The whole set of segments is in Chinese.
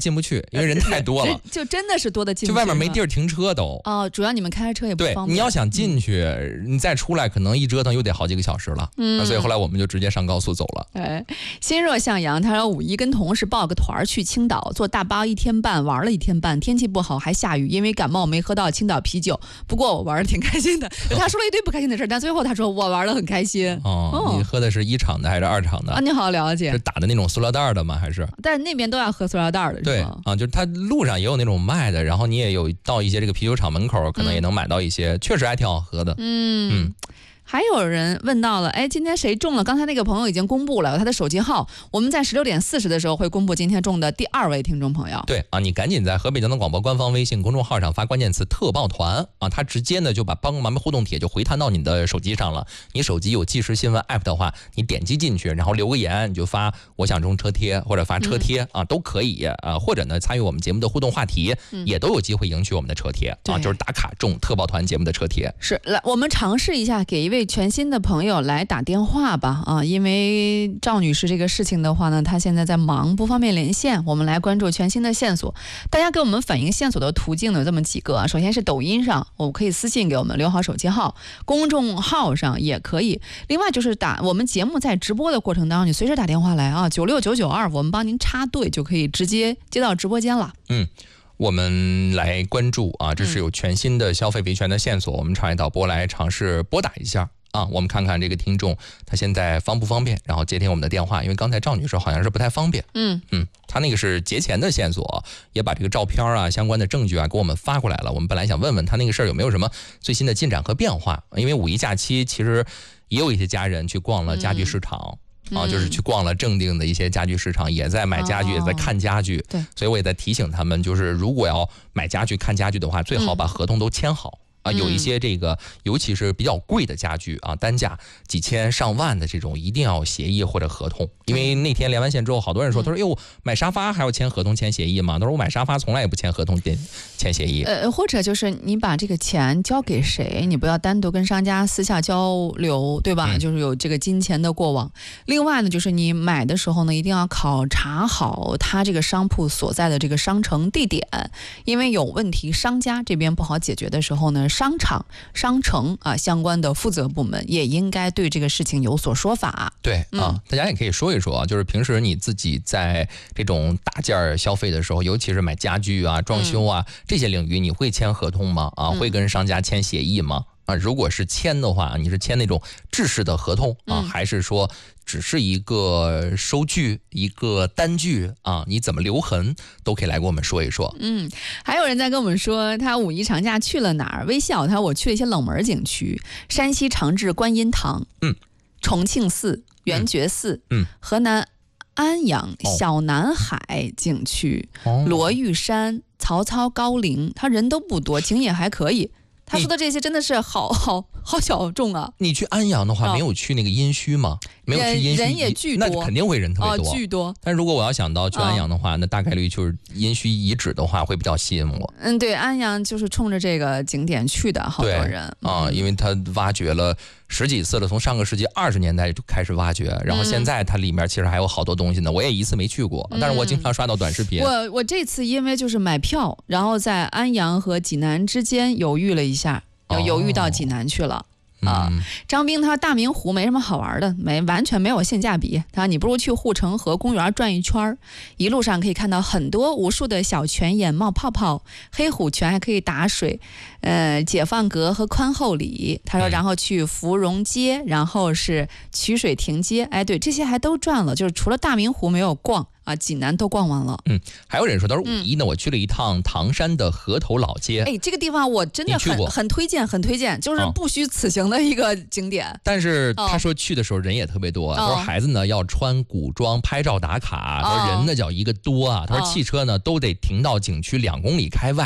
进不去，因为人太多了， 就真的是多的进不去， 就外面没地儿停车都。 哦，主要你们开车也不方便。 对，你要想进去，你再出来，可能一折腾又得好几个小时了。所以后来我们就直接上高速走了。 心若向阳，他说5一跟同事报个团去青岛，坐大巴1天半，玩了1天半，天气不好还下雨，因为感冒没喝到青岛啤酒。不过我玩的挺开心的，他说了一堆不开心的事，但最后他说我玩的很开心。 你喝的是1厂的还是2厂的？ 你好了解。 是打的那种塑料袋的吗？还是？ 但那边都要喝塑料袋的， 对就是他路上也有那种卖的，然后你也有到一些这个啤酒厂门口，可能也能买到一些，确实还挺好喝的。 还有人问到了，今天谁中了？刚才那个朋友已经公布了他的手机号，我们在16点40的时候会公布今天中的第2位听众朋友。 对你赶紧在河北交通广播官方微信公众号上发关键词特报团他直接呢就把帮忙互动帖就回弹到你的手机上了。你手机有即时新闻 app 的话，你点击进去，然后留个言，你就发我想中车贴或者发车贴都可以或者呢参与我们节目的互动话题，也都有机会赢取我们的车贴就是打卡中特报团节目的车贴。 是，来我们尝试一下给一位全新的朋友来打电话吧因为赵女士这个事情的话呢，她现在在忙，不方便连线。我们来关注全新的线索。大家给我们反映线索的途径呢有这么几个首先是抖音上，我可以私信给我们留好手机号，公众号上也可以。另外就是我们节目在直播的过程当中，你随时打电话来96992，我们帮您插队就可以直接接到直播间了。 我们来关注这是有全新的消费维权的线索，我们场外导播来尝试拨打一下我们看看这个听众他现在方不方便，然后接听我们的电话，因为刚才赵女士好像是不太方便。他那个是节前的线索，也把这个照片相关的证据给我们发过来了。我们本来想问问他那个事儿有没有什么最新的进展和变化，因为5一假期其实也有一些家人去逛了家具市场。就是去逛了正定的一些家具市场，也在买家具，也在看家具。 对， 所以我也在提醒他们，就是如果要买家具、看家具的话，最好把合同都签好。有一些这个尤其是比较贵的家具单价几千上万的这种，一定要协议或者合同。因为那天连完线之后，好多人说，他说哟，买沙发还要签合同签协议吗？他说我买沙发从来也不签合同签协议。 或者就是你把这个钱交给谁，你不要单独跟商家私下交流，对吧？就是有这个金钱的过往。另外呢，就是你买的时候呢，一定要考察好他这个商铺所在的这个商城地点，因为有问题商家这边不好解决的时候呢，商场、商城相关的负责部门也应该对这个事情有所说法。 对大家也可以说一说就是平时你自己在这种大件消费的时候，尤其是买家具装修这些领域，你会签合同吗？会跟商家签协议吗？如果是签的话，你是签那种制式的合同还是说只是一个收据、一个单据你怎么留痕都可以来跟我们说一说。 还有人在跟我们说他5一长假去了哪儿，微笑他说我去了一些冷门景区，山西长治观音堂，重庆寺、圆觉寺，河南安阳小南海景区，罗玉山、曹操高陵，他人都不多，景也还可以。他说的这些真的是好小众啊！ 你去安阳的话，没有去那个殷墟吗？没有去殷墟， 人也巨多， 那肯定会人特别多， 巨多。 但如果我要想到去安阳的话，那大概率就是殷墟遗址的话会比较吸引我。 对，安阳就是冲着这个景点去的，好多人因为他挖掘了10几次了，从上个世纪20年代就开始挖掘，然后现在它里面其实还有好多东西呢。我也一次没去过，但是我经常刷到短视频。 我这次因为就是买票，然后在安阳和济南之间犹豫了一下，犹豫到济南去了。张斌他说大明湖没什么好玩的，完全没有性价比。他说你不如去护城河公园转一圈，一路上可以看到无数的小泉眼冒泡泡，黑虎泉还可以打水，解放阁和宽厚里。他说然后去芙蓉街，然后是曲水亭街，对，这些还都转了，就是除了大明湖没有逛济南都逛完了。 还有人说，他说5一呢，我去了一趟唐山的河头老街。 这个地方我真的很推荐，就是不虚此行的一个景点。 但是他说去的时候人也特别多，他说孩子呢要穿古装拍照打卡，他说人呢叫一个多他说汽车呢都得停到景区2公里开外。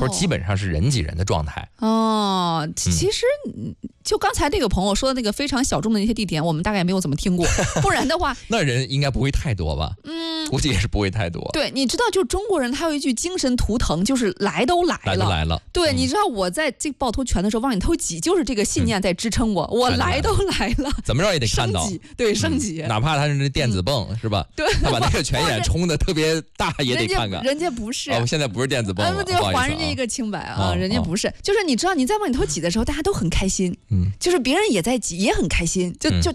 说基本上是人挤人的状态。 哦，其实就刚才这个朋友说的那个非常小众的那些地点，我们大概没有怎么听过，不然的话， 那人应该不会太多吧？估计也是不会太多。 对，你知道，就中国人他有一句精神图腾，就是来都来了， 来都来了。 对，你知道我在这趵突泉的时候往里头挤，就是这个信念在支撑我，我来都来了， 怎么着也得看到， 对，升级， 哪怕他是那电子泵是吧？ 对， 他把那个泉眼冲的特别大也得看看。 人家不是， 现在不是电子泵了， 就还人家一个清白啊，人家不是，就是你知道你在往里头挤的时候，大家都很开心，就是别人也在挤，也很开心，就